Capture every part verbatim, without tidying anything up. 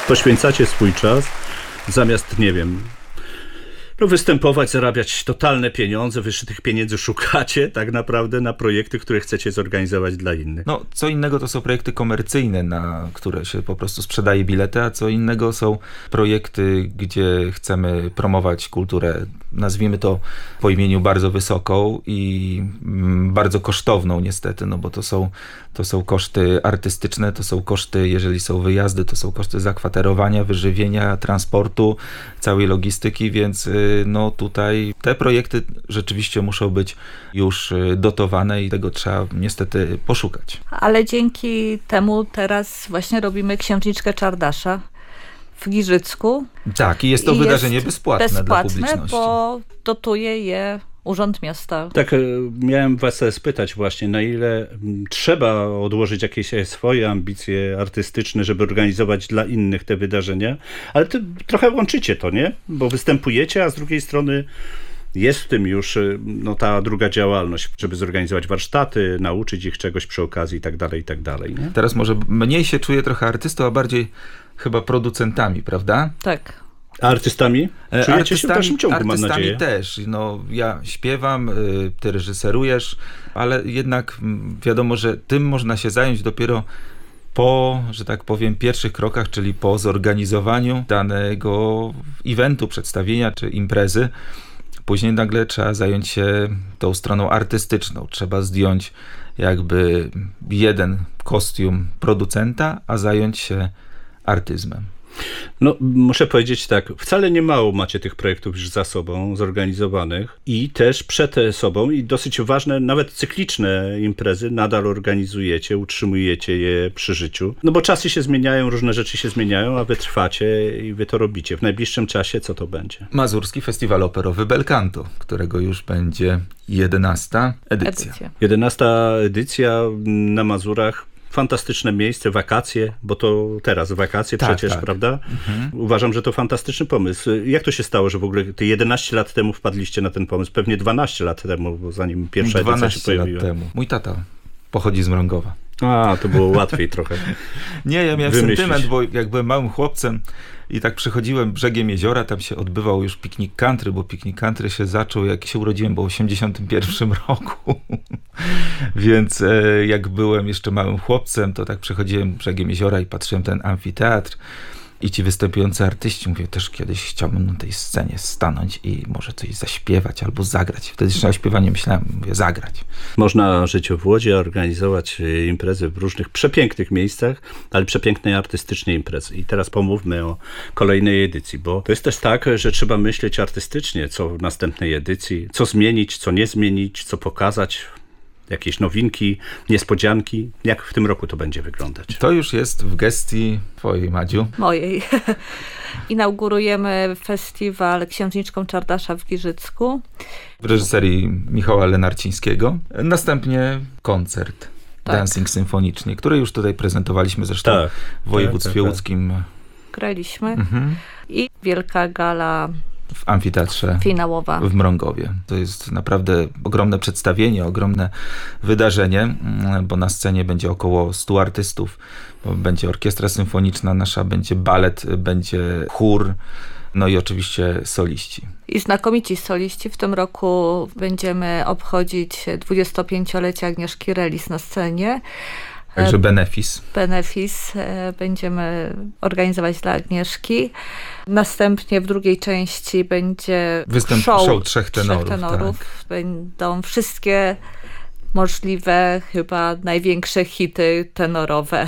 Poświęcacie swój czas, zamiast, nie wiem, no występować, zarabiać totalne pieniądze, wy tych pieniędzy szukacie tak naprawdę na projekty, które chcecie zorganizować dla innych. No, co innego to są projekty komercyjne, na które się po prostu sprzedaje bilety, a co innego są projekty, gdzie chcemy promować kulturę, nazwijmy to po imieniu, bardzo wysoką i mm, bardzo kosztowną niestety, no bo to są, to są koszty artystyczne, to są koszty, jeżeli są wyjazdy, to są koszty zakwaterowania, wyżywienia, transportu, całej logistyki, więc no tutaj te projekty rzeczywiście muszą być już dotowane i tego trzeba niestety poszukać. Ale dzięki temu teraz właśnie robimy Księżniczkę Czardasza w Giżycku. Tak, i jest to I wydarzenie jest bezpłatne, bezpłatne dla publiczności. Bo dotuje je Urząd Miasta. Tak, miałem was spytać właśnie, na ile trzeba odłożyć jakieś swoje ambicje artystyczne, żeby organizować dla innych te wydarzenia, ale ty trochę łączycie to, nie? Bo występujecie, a z drugiej strony jest w tym już no, ta druga działalność, żeby zorganizować warsztaty, nauczyć ich czegoś przy okazji i tak dalej, i tak dalej. Nie? Teraz może mniej się czuję trochę artystą, a bardziej chyba producentami, prawda? Tak. A artystami? Czujecie artystami, się w dalszym ciągu, mam artystami nadzieję. też. No, ja śpiewam, ty reżyserujesz, ale jednak wiadomo, że tym można się zająć dopiero po, że tak powiem, pierwszych krokach, czyli po zorganizowaniu danego eventu, przedstawienia czy imprezy. Później nagle trzeba zająć się tą stroną artystyczną. Trzeba zdjąć jakby jeden kostium producenta, a zająć się artyzmem. No, muszę powiedzieć tak, wcale nie mało macie tych projektów już za sobą, zorganizowanych i też przed sobą i dosyć ważne, nawet cykliczne imprezy nadal organizujecie, utrzymujecie je przy życiu. No bo czasy się zmieniają, różne rzeczy się zmieniają, a wy trwacie i wy to robicie. W najbliższym czasie co to będzie? Mazurski Festiwal Operowy Belcanto, którego już będzie jedenasta edycja. Edycja. jedenasta edycja na Mazurach. Fantastyczne miejsce, wakacje, bo to teraz wakacje tak, przecież, tak. prawda? Mhm. Uważam, że to fantastyczny pomysł. Jak to się stało, że w ogóle te jedenaście lat temu wpadliście na ten pomysł? Pewnie dwanaście lat temu, bo zanim pierwsza edycja się pojawiła. lat temu. Mój tata pochodzi z Mrągowa. A, to było łatwiej trochę. Nie, ja miałem wymyślić. sentyment, bo jak byłem małym chłopcem i tak przychodziłem brzegiem jeziora, tam się odbywał już piknik country, bo piknik country się zaczął, jak się urodziłem, bo w osiemdziesiątym pierwszym roku. Więc e, jak byłem jeszcze małym chłopcem, to tak przychodziłem brzegiem jeziora i patrzyłem ten amfiteatr i ci występujący artyści, mówię, też kiedyś chciałbym na tej scenie stanąć i może coś zaśpiewać albo zagrać. Wtedy jeszcze o śpiewaniu myślałem, mówię, zagrać. Można żyć w Łodzi, organizować imprezy w różnych przepięknych miejscach, ale przepięknej artystycznie imprezy. I teraz pomówmy o kolejnej edycji, bo to jest też tak, że trzeba myśleć artystycznie, co w następnej edycji, co zmienić, co nie zmienić, co pokazać, jakieś nowinki, niespodzianki. Jak w tym roku to będzie wyglądać? To już jest w gestii twojej, Madziu. Mojej. Inaugurujemy festiwal Księżniczką Czardasza w Giżycku. W reżyserii Michała Lenarcińskiego. Następnie koncert Tak. Dancing symfonicznie, który już tutaj prezentowaliśmy zresztą Tak, w województwie tak, tak, tak. łódzkim. Graliśmy. Mhm. I wielka gala W amfiteatrze finałowa. w Mrągowie. To jest naprawdę ogromne przedstawienie, ogromne wydarzenie, bo na scenie będzie około stu artystów, bo będzie orkiestra symfoniczna nasza, będzie balet, będzie chór, no i oczywiście soliści. I znakomici soliści. W tym roku będziemy obchodzić dwudziestopięciolecie Agnieszki Relis na scenie. Także benefis. Benefis e, będziemy organizować dla Agnieszki. Następnie w drugiej części będzie Występ show, show trzech tenorów. trzech tenorów. Tak. Będą wszystkie możliwe, chyba największe hity tenorowe,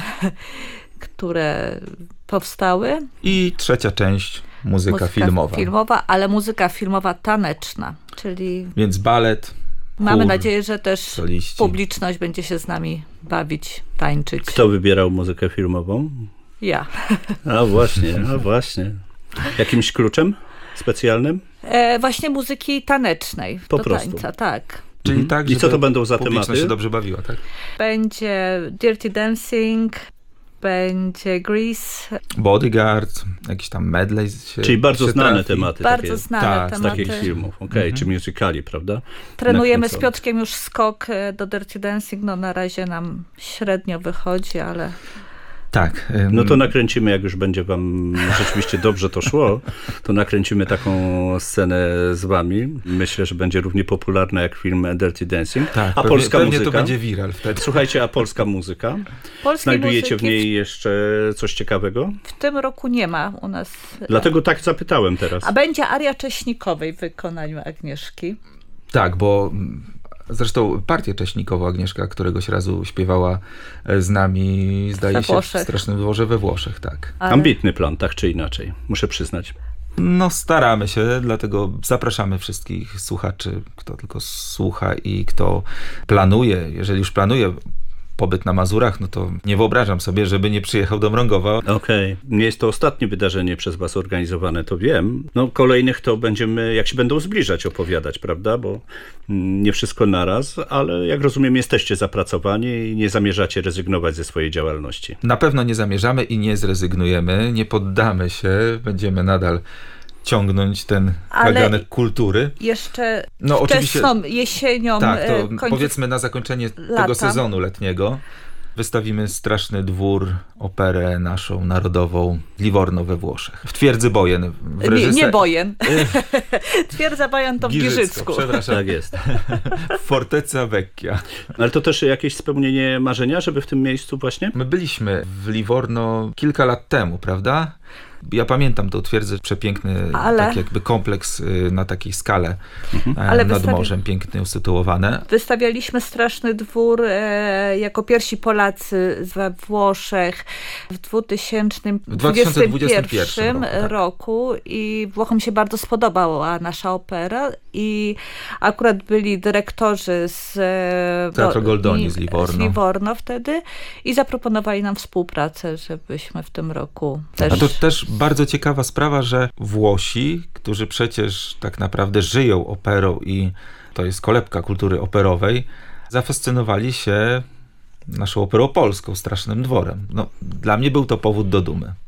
które powstały. I trzecia część, muzyka, Muzyka filmowa. filmowa, ale muzyka filmowa taneczna, czyli Więc balet, mamy chór, nadzieję, że też soliści. publiczność będzie się z nami bawić, tańczyć. Kto wybierał muzykę filmową? Ja. A właśnie, a właśnie. Jakimś kluczem specjalnym? E, właśnie muzyki tanecznej. Po do prostu. tańca, tak. Czyli Mhm. tak, I co żeby to będą za publiczność tematy? się dobrze bawiła, tak? Będzie Dirty Dancing, będzie Grease. Bodyguard, jakiś tam medley się Czyli bardzo się znane trafi. tematy Bardzo takie, znane tak, z z tematy. takich filmów, okej, Mhm. czy musicali, prawda? Trenujemy z Nakręcone. Piotrkiem już skok e, do Dirty Dancing. No na razie nam średnio wychodzi, ale Tak. No to nakręcimy, jak już będzie wam rzeczywiście dobrze to szło, to nakręcimy taką scenę z wami. Myślę, że będzie równie popularna jak film Dirty Dancing. Tak, a pewnie, polska pewnie muzyka? to będzie viral wtedy. Słuchajcie, a polska muzyka? Polskiej Znajdujecie w muzyki niej jeszcze coś ciekawego? W tym roku nie ma u nas. Dlatego tak zapytałem teraz. A będzie aria Cześnikowej w wykonaniu Agnieszki. Tak, bo zresztą partię cześnikową Agnieszka któregoś razu śpiewała z nami, zdaje We się, Włoszech. w Strasznym Dworze we Włoszech, tak. Ale... Ambitny plan, tak czy inaczej, muszę przyznać. No staramy się, dlatego zapraszamy wszystkich słuchaczy, kto tylko słucha i kto planuje, jeżeli już planuje pobyt na Mazurach, no to nie wyobrażam sobie, żeby nie przyjechał do Mrągowa. Okej. Okay. Nie jest to ostatnie wydarzenie przez was organizowane, to wiem. No kolejnych to będziemy, jak się będą zbliżać, opowiadać, prawda? Bo nie wszystko naraz, ale jak rozumiem, jesteście zapracowani i nie zamierzacie rezygnować ze swojej działalności. Na pewno nie zamierzamy i nie zrezygnujemy, nie poddamy się, będziemy nadal ciągnąć ten Ale kaganek kultury. Jeszcze No, oczywiście, wczesną jesienią, tak, to końcu... powiedzmy na zakończenie lata. tego sezonu letniego wystawimy Straszny Dwór, operę naszą narodową Livorno we Włoszech. W Twierdzy Bojen. W Nie, reżyser... nie Bojen. Twierdza Bojen to w Giżycko, Giżycku. przepraszam. Tak jest. Fortezza Vecchia. Ale to też jakieś spełnienie marzenia, żeby w tym miejscu właśnie? My byliśmy w Livorno kilka lat temu, prawda? Ja pamiętam tą twierdzę, przepiękny Ale... tak jakby kompleks na takiej skale Mhm. e, Ale nad wystawi... morzem, pięknie usytuowane. Wystawialiśmy Straszny Dwór e, jako pierwsi Polacy we Włoszech w dwa tysiące dwudziestym pierwszym roku, tak. roku i Włochom się bardzo spodobała nasza opera i akurat byli dyrektorzy z e, Teatro do- Goldoni i- z Livorno. z Livorno wtedy i zaproponowali nam współpracę, żebyśmy w tym roku też... A to też bardzo ciekawa sprawa, że Włosi, którzy przecież tak naprawdę żyją operą i to jest kolebka kultury operowej, zafascynowali się naszą operą polską, Strasznym Dworem. No, dla mnie był to powód do dumy.